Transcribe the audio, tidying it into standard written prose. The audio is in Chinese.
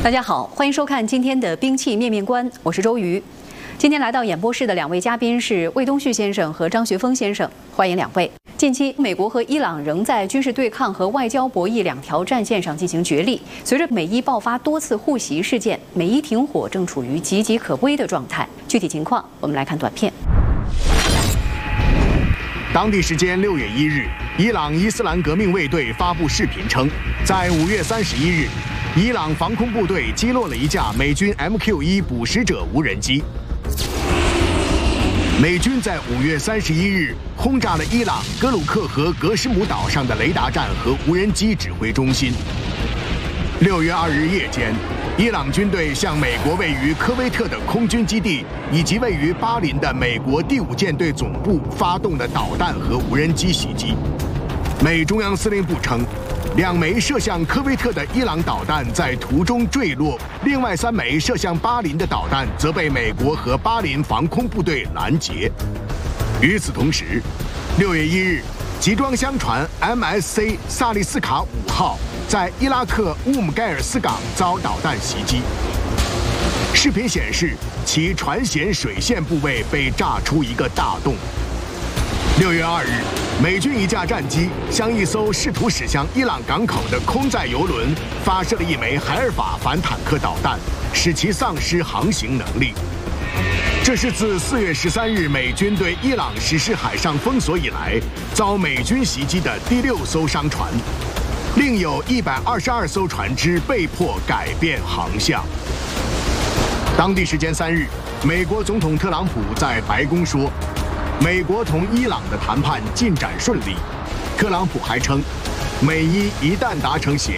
大家好，欢迎收看今天的兵器面面观，我是周瑜。今天来到演播室的两位嘉宾是魏东旭先生和张学峰先生，欢迎两位。近期，美国和伊朗仍在军事对抗和外交博弈两条战线上进行角力。随着美伊爆发多次互袭事件，美伊停火正处于岌岌可危的状态。具体情况，我们来看短片。 当地时间6月1日，伊朗伊斯兰革命卫队发布视频称，在5月31日，伊朗防空部队击落了一架美军 MQ-1捕食者无人机。美军在5月31日轰炸了伊朗格鲁克和格什姆岛上的雷达站和无人机指挥中心。6月2日夜间，伊朗军队向美国位于科威特的空军基地以及位于巴林的美国第5舰队总部发动了导弹和无人机袭击。美中央司令部称，2枚射向科威特的伊朗导弹在途中坠落，另外3枚射向巴林的导弹则被美国和巴林防空部队拦截。与此同时，6月1日，集装箱船 MSC 萨利斯卡5号在伊拉克乌姆盖尔斯港遭导弹袭击。视频显示，其船舷水线部位被炸出一个大洞。6月2日，美军一架战机向一艘试图驶向伊朗港口的空载油轮发射了1枚海尔法反坦克导弹，使其丧失航行能力。这是自4月13日美军对伊朗实施海上封锁以来，遭美军袭击的第6艘商船，另有122艘船只被迫改变航向。当地时间3日，美国总统特朗普在白宫说，美国同伊朗的谈判进展顺利。特朗普还称，美伊一旦达成协